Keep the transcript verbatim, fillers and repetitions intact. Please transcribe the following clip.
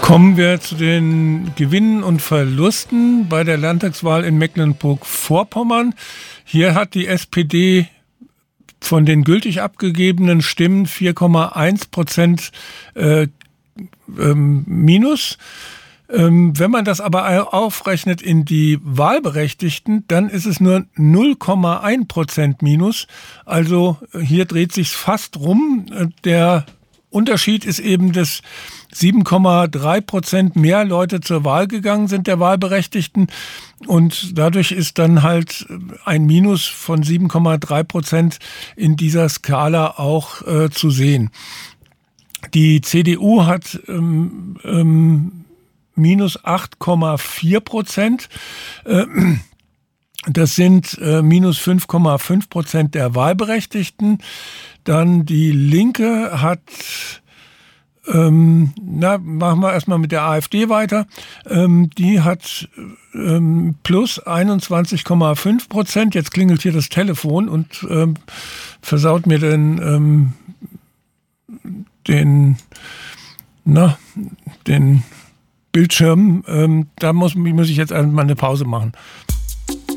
Kommen wir zu den Gewinnen und Verlusten bei der Landtagswahl in Mecklenburg-Vorpommern. Hier hat die S P D von den gültig abgegebenen Stimmen vier Komma eins Prozent äh, ähm, minus. Ähm, wenn man das aber aufrechnet in die Wahlberechtigten, dann ist es nur null Komma eins Prozent minus. Also hier dreht sich's fast rum. Der Unterschied ist eben, dass sieben Komma drei Prozent mehr Leute zur Wahl gegangen sind, der Wahlberechtigten. Und dadurch ist dann halt ein Minus von sieben Komma drei Prozent in dieser Skala auch äh, zu sehen. Die C D U hat ähm, ähm, minus acht Komma vier Prozent. Äh, Das sind äh, minus fünf Komma fünf Prozent der Wahlberechtigten. Dann die Linke hat, ähm, na, machen wir erstmal mit der AfD weiter. Ähm, die hat ähm, plus einundzwanzig Komma fünf Prozent. Jetzt klingelt hier das Telefon und ähm, versaut mir den, ähm, den, na, den Bildschirm. Ähm, da muss, muss ich jetzt einmal eine Pause machen.